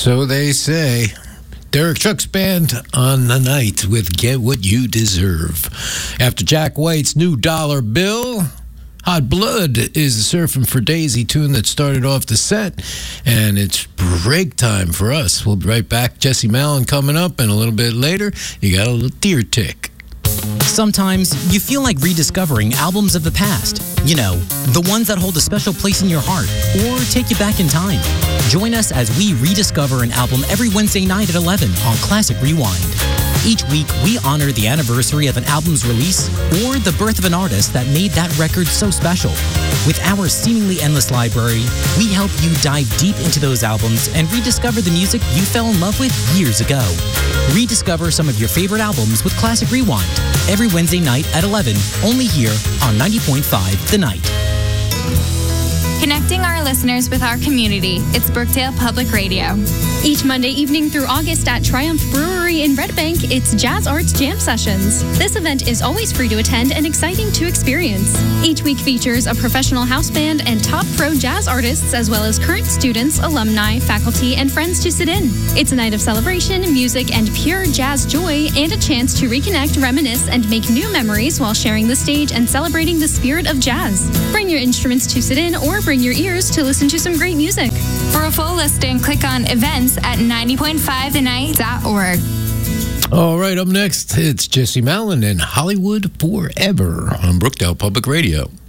So they say. Derek Trucks Band on the night with Get What You Deserve. After Jack White's new dollar bill, Hot Blood is the Surfing for Daisy tune that started off the set. And it's break time for us. We'll be right back. Jesse Malin coming up, and a little bit later, you got a little deer tick. Sometimes you feel like rediscovering albums of the past. You know, the ones that hold a special place in your heart or take you back in time. Join us as we rediscover an album every Wednesday night at 11 on Classic Rewind. Each week, we honor the anniversary of an album's release or the birth of an artist that made that record so special. With our seemingly endless library, we help you dive deep into those albums and rediscover the music you fell in love with years ago. Rediscover some of your favorite albums with Classic Rewind every Wednesday night at 11, only here on 90.5 The Night. Connecting our listeners with our community, it's Brookdale Public Radio. Each Monday evening through August at Triumph Brewery in Red Bank, it's Jazz Arts Jam Sessions. This event is always free to attend and exciting to experience. Each week features a professional house band and top pro jazz artists, as well as current students, alumni, faculty, and friends to sit in. It's a night of celebration, music, and pure jazz joy, and a chance to reconnect, reminisce, and make new memories while sharing the stage and celebrating the spirit of jazz. Bring your instruments to sit in or bring your ears to listen to some great music. For a full listing, click on events at 90.5thenight.org. All right, up next, it's Jesse Malin and Hollywood Forever on Brookdale Public Radio.